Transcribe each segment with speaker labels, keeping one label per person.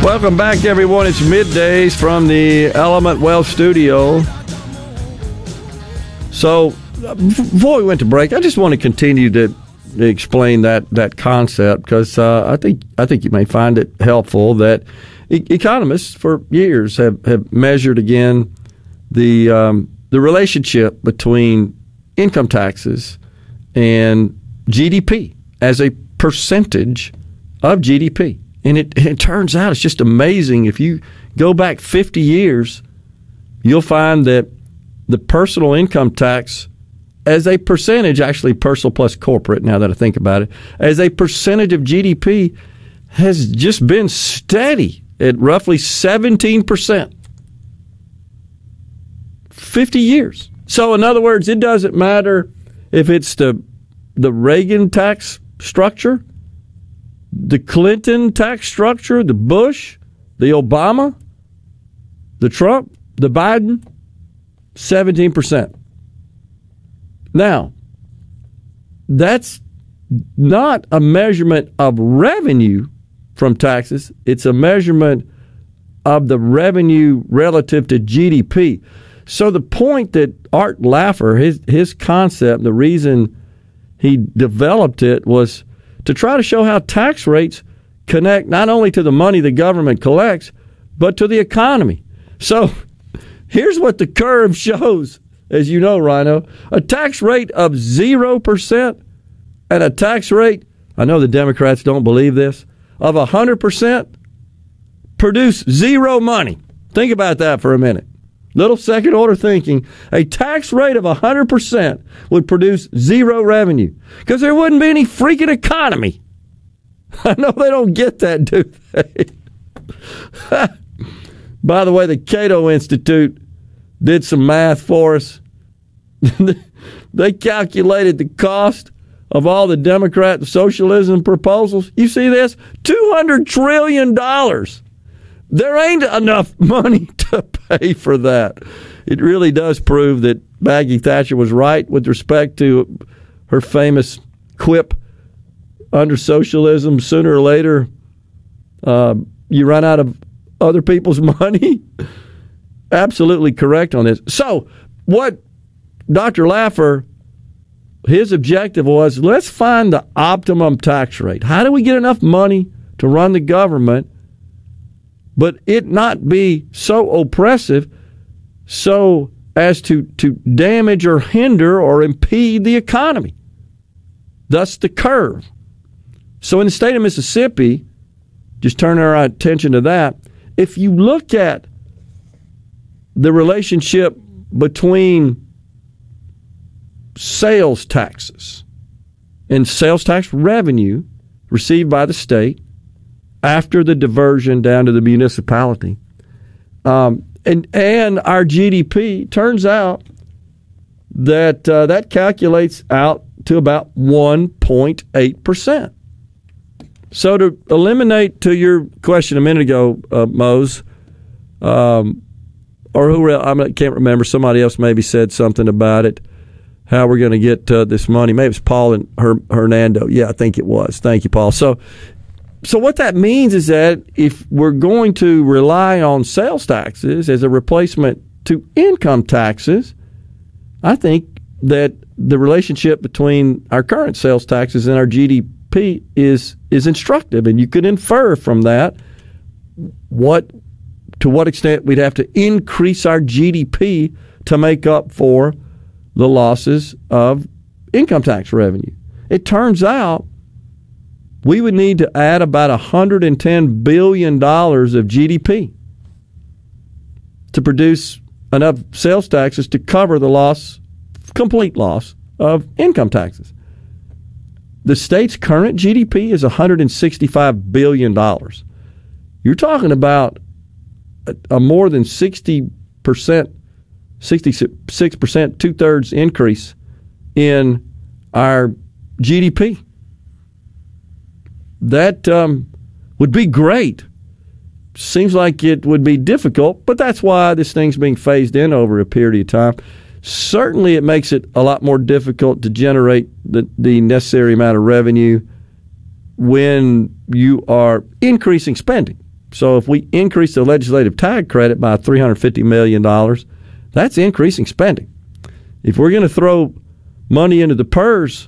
Speaker 1: Welcome back, everyone. It's middays from the Element Wealth Studio. So, before we went to break, I just want to continue to explain that concept because I think you may find it helpful that economists for years have measured again the relationship between income taxes and GDP as a percentage of GDP. And it turns out it's just amazing. If you go back 50 years, you'll find that the personal income tax as a percentage, actually personal plus corporate, now that I think about it, as a percentage of GDP has just been steady at roughly 17%. 50 years. So in other words, it doesn't matter if it's the Reagan tax structure, the Clinton tax structure, the Bush, the Obama, the Trump, the Biden, 17%. Now, that's not a measurement of revenue from taxes. It's a measurement of the revenue relative to GDP. So the point that Art Laffer, his concept, the reason he developed it was to try to show how tax rates connect not only to the money the government collects, but to the economy. So here's what the curve shows, as you know, Rhino. A tax rate of 0% and a tax rate, I know the Democrats don't believe this, of 100% produce zero money. Think about that for a minute. Little second-order thinking. A tax rate of 100% would produce zero revenue because there wouldn't be any freaking economy. I know they don't get that, do they? By the way, the Cato Institute did some math for us. They calculated the cost of all the Democrat socialism proposals. You see this? $200 trillion. There ain't enough money to pay for that. It really does prove that Maggie Thatcher was right with respect to her famous quip, under socialism, sooner or later, you run out of other people's money. Absolutely correct on this. So what Dr. Laffer, his objective was, let's find the optimum tax rate. How do we get enough money to run the government, but it not be so oppressive so as to damage or hinder or impede the economy? Thus the curve. So in the state of Mississippi, just turn our attention to that, if you look at the relationship between sales taxes and sales tax revenue received by the state after the diversion down to the municipality, and our GDP, turns out that that calculates out to about 1.8%. So to eliminate, to your question a minute ago, Mose, or who I can't remember, somebody else maybe said something about it, how we're going to get this money. Maybe it's Paul and Hernando. Yeah, I think it was. Thank you, Paul. So what that means is that if we're going to rely on sales taxes as a replacement to income taxes, I think that the relationship between our current sales taxes and our GDP is instructive, and you could infer from that to what extent we'd have to increase our GDP to make up for the losses of income tax revenue. It turns out we would need to add about $110 billion of GDP to produce enough sales taxes to cover the complete loss of income taxes. The state's current GDP is $165 billion. You're talking about a more than 60%, 66%, two-thirds increase in our GDP. That would be great. Seems like it would be difficult, but that's why this thing's being phased in over a period of time. Certainly it makes it a lot more difficult to generate the necessary amount of revenue when you are increasing spending. So if we increase the legislative tax credit by $350 million, that's increasing spending. If we're going to throw money into the PERS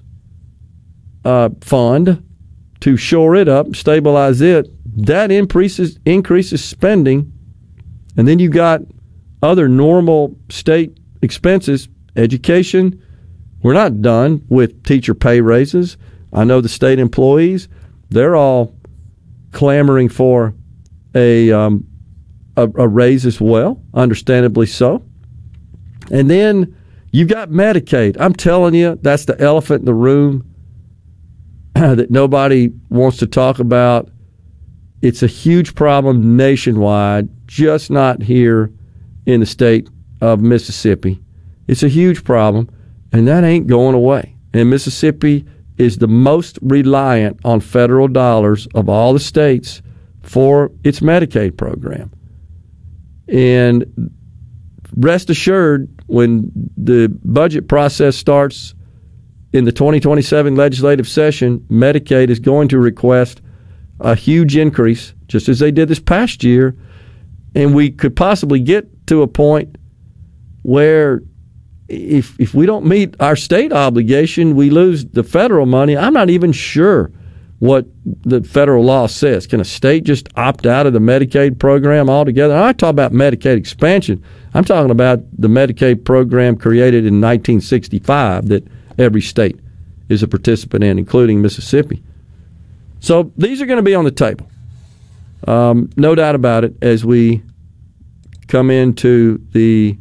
Speaker 1: fund to shore it up, stabilize it, that increases spending. And then you got other normal state expenses, education. We're not done with teacher pay raises. I know the state employees, they're all clamoring for a raise as well, understandably so. And then you've got Medicaid. I'm telling you, that's the elephant in the room that nobody wants to talk about. It's a huge problem nationwide, just not here in the state of Mississippi. It's a huge problem, and that ain't going away. And Mississippi is the most reliant on federal dollars of all the states for its Medicaid program. And rest assured, when the budget process starts in the 2027 legislative session, Medicaid is going to request a huge increase, just as they did this past year. And we could possibly get to a point where if we don't meet our state obligation, we lose the federal money. I'm not even sure what the federal law says. Can a state just opt out of the Medicaid program altogether? I talk about Medicaid expansion. I'm talking about the Medicaid program created in 1965 that every state is a participant in, including Mississippi. So these are going to be on the table. No doubt about it, as we come into the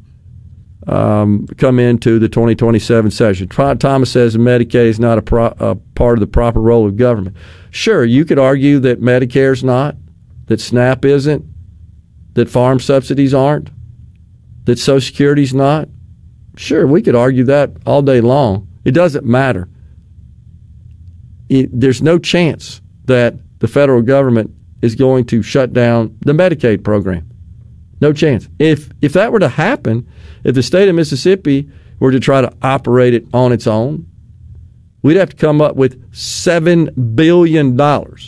Speaker 1: 2027 session. Thomas says Medicaid is not a part of the proper role of government. Sure, you could argue that Medicare's not, that SNAP isn't, that farm subsidies aren't, that Social Security's not. Sure, we could argue that all day long. It doesn't matter. There's no chance that the federal government is going to shut down the Medicaid program. No chance. If that were to happen, if the state of Mississippi were to try to operate it on its own, we'd have to come up with $7 billion.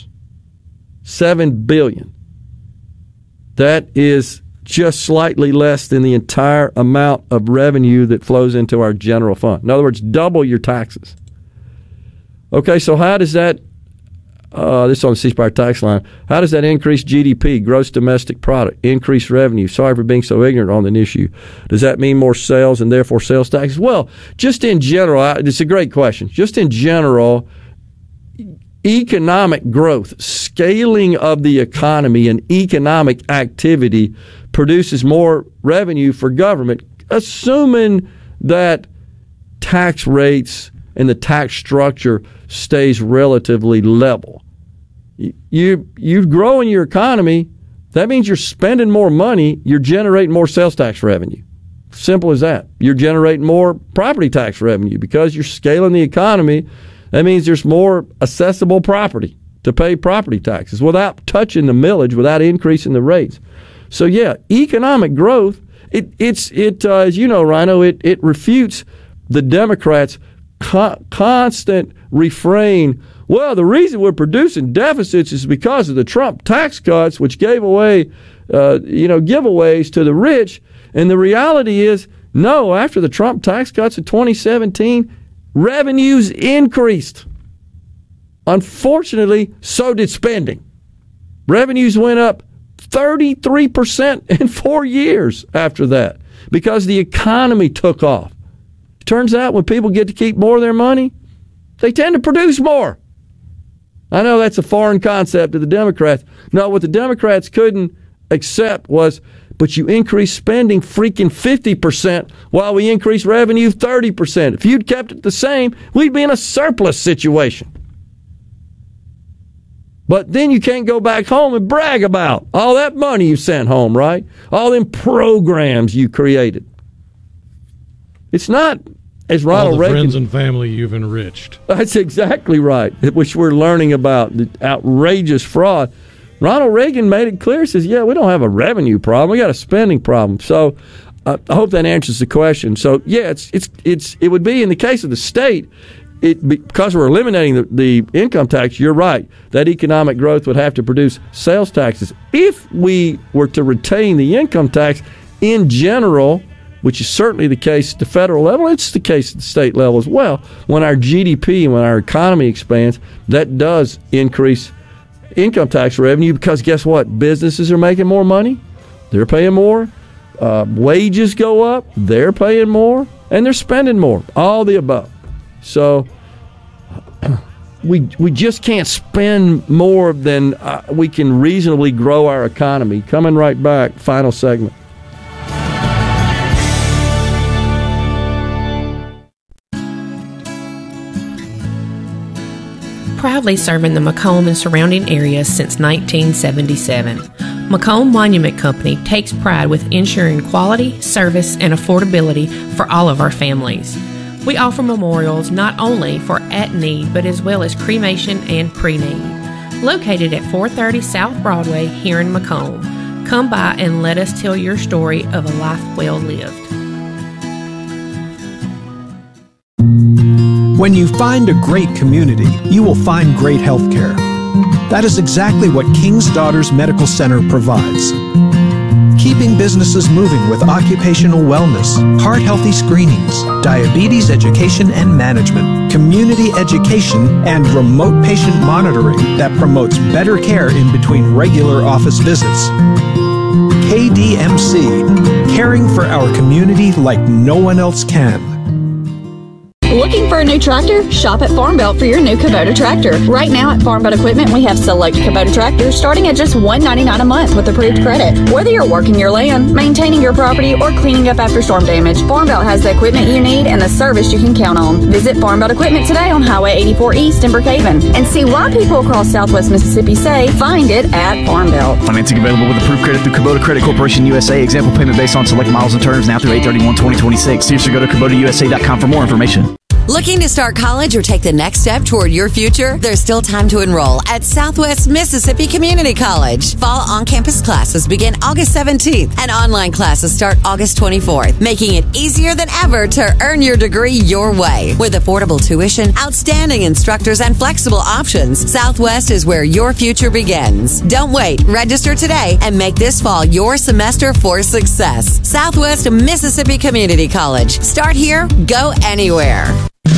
Speaker 1: $7 billion. That is just slightly less than the entire amount of revenue that flows into our general fund. In other words, double your taxes. Okay, so how does that, this is on the C Spire tax line, how does that increase GDP, gross domestic product, increase revenue? Sorry for being so ignorant on the issue. Does that mean more sales and therefore sales taxes? Well, just in general, it's a great question. Just in general, economic growth, scaling of the economy and economic activity produces more revenue for government, assuming that tax rates and the tax structure stays relatively level. You're growing your economy. That means you're spending more money. You're generating more sales tax revenue. Simple as that. You're generating more property tax revenue because you're scaling the economy. That means there's more accessible property to pay property taxes without touching the millage, without increasing the rates. So yeah, economic growth. It as you know, Rhino, it refutes the Democrats' constant refrain. Well, the reason we're producing deficits is because of the Trump tax cuts, which gave away, giveaways to the rich. And the reality is, no, after the Trump tax cuts in 2017, revenues increased. Unfortunately, so did spending. Revenues went up 33% in 4 years after that because the economy took off. Turns out when people get to keep more of their money, they tend to produce more. I know that's a foreign concept to the Democrats. No, what the Democrats couldn't accept was, but you increase spending freaking 50% while we increase revenue 30%. If you'd kept it the same, we'd be in a surplus situation. But then you can't go back home and brag about all that money you sent home, right? All them programs you created. It's not, as Ronald Reagan...
Speaker 2: All the friends and family you've enriched.
Speaker 1: That's exactly right, which we're learning about, the outrageous fraud. Ronald Reagan made it clear, says, yeah, we don't have a revenue problem, we got a spending problem. So I hope that answers the question. So, yeah, it would be, in the case of the state, because we're eliminating the income tax, you're right. That economic growth would have to produce sales taxes. If we were to retain the income tax in general, which is certainly the case at the federal level, it's the case at the state level as well. When our GDP and when our economy expands, that does increase income tax revenue because guess what? Businesses are making more money. They're paying more. Wages go up. They're paying more. And they're spending more. All the above. So we just can't spend more than we can reasonably grow our economy. Coming right back, final segment.
Speaker 3: Proudly serving the Macomb and surrounding areas since 1977. Macomb Monument Company takes pride with ensuring quality, service, and affordability for all of our families. We offer memorials not only for at-need, but as well as cremation and pre-need. Located at 430 South Broadway here in Macomb. Come by and let us tell your story of a life well lived.
Speaker 4: When you find a great community, you will find great health care. That is exactly what King's Daughters Medical Center provides. Keeping businesses moving with occupational wellness, heart-healthy screenings, diabetes education and management, community education, and remote patient monitoring that promotes better care in between regular office visits. KDMC, caring for our community like no one else can.
Speaker 5: Looking for a new tractor? Shop at Farm Belt for your new Kubota tractor. Right now at Farm Belt Equipment, we have select Kubota tractors starting at just $199 a month with approved credit. Whether you're working your land, maintaining your property, or cleaning up after storm damage, Farm Belt has the equipment you need and the service you can count on. Visit Farm Belt Equipment today on Highway 84 East in Brookhaven and see why people across Southwest Mississippi say, find it at Farm Belt.
Speaker 6: Financing available with approved credit through Kubota Credit Corporation USA. Example payment based on select miles and terms now through 8/31/2026. Seriously, go to KubotaUSA.com for more information.
Speaker 7: Looking to start college or take the next step toward your future? There's still time to enroll at Southwest Mississippi Community College. Fall on-campus classes begin August 17th and online classes start August 24th, making it easier than ever to earn your degree your way. With affordable tuition, outstanding instructors, and flexible options, Southwest is where your future begins. Don't wait. Register today and make this fall your semester for success. Southwest Mississippi Community College. Start here, go anywhere.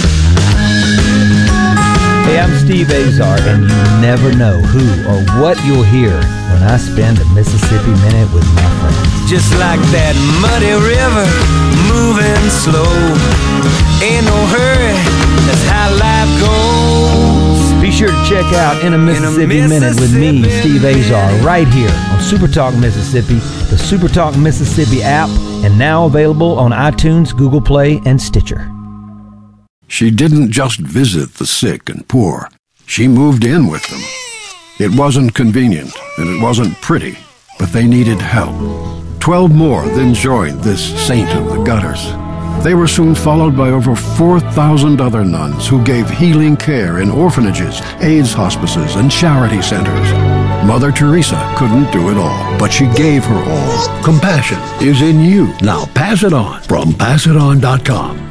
Speaker 8: Hey, I'm Steve Azar, and you never know who or what you'll hear when I spend a Mississippi Minute with my friends.
Speaker 9: Just like that muddy river, moving slow. Ain't no hurry, that's how life goes.
Speaker 8: Be sure to check out In a Mississippi Minute with me, Steve Azar, right here on Super Talk Mississippi, the Super Talk Mississippi app, and now available on iTunes, Google Play, and Stitcher.
Speaker 10: She didn't just visit the sick and poor. She moved in with them. It wasn't convenient, and it wasn't pretty, but they needed help. 12 more then joined this saint of the gutters. They were soon followed by over 4,000 other nuns who gave healing care in orphanages, AIDS hospices, and charity centers. Mother Teresa couldn't do it all, but she gave her all. Compassion is in you. Now pass it on from PassItOn.com.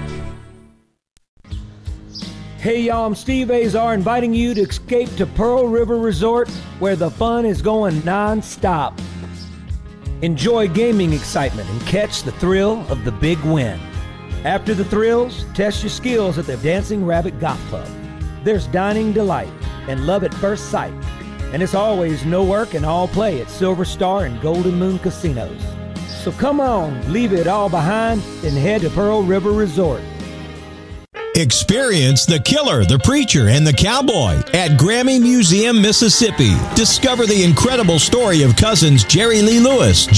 Speaker 11: Hey y'all, I'm Steve Azar inviting you to escape to Pearl River Resort where the fun is going non-stop. Enjoy gaming excitement and catch the thrill of the big win. After the thrills, test your skills at the Dancing Rabbit Golf Club. There's dining delight and love at first sight. And it's always no work and all play at Silver Star and Golden Moon Casinos. So come on, leave it all behind and head to Pearl River Resort.
Speaker 12: Experience the Killer, the Preacher, and the Cowboy at Grammy Museum, Mississippi. Discover the incredible story of cousins Jerry Lee Lewis,